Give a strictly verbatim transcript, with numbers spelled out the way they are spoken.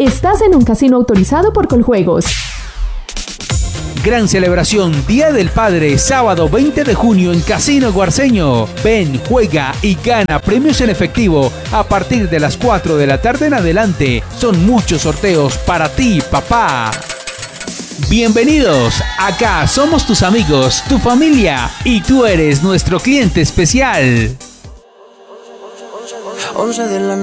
Estás en un casino autorizado por Coljuegos. Gran celebración Día del Padre, sábado veinte de junio en Casino Guarceño. Ven, juega y gana premios en efectivo a partir de las cuatro de la tarde en adelante. Son muchos sorteos para ti, papá. Bienvenidos, acá somos tus amigos, tu familia y tú eres nuestro cliente especial. once de la